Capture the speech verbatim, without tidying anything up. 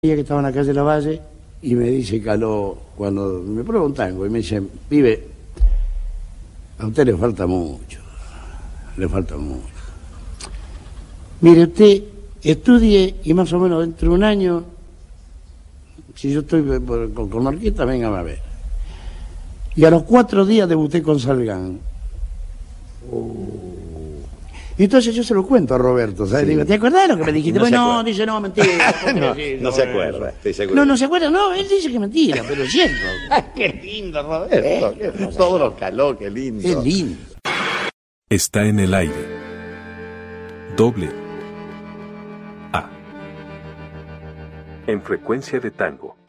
Que estaba en la calle Lavalle y me dice Caló, cuando me prueba un tango, y me dice, pibe, a usted le falta mucho, le falta mucho. Mire, usted estudie y más o menos dentro de un año, si yo estoy por, con, con orquesta, véngame a ver. Y a los cuatro días debuté con Salgán. Oh. Y entonces yo se lo cuento a Roberto, ¿sabes? Sí. Digo, ¿te acordás de lo que me dijiste? No pues no, dice, no, mentira. no, no se acuerda, estoy seguro. No, no se acuerda, no, él dice que es mentira, pero es cierto. Qué lindo, Roberto. ¿Eh? Todo lo caló, qué lindo. Qué lindo. Está en el aire. Doble A. En Frecuencia de Tango.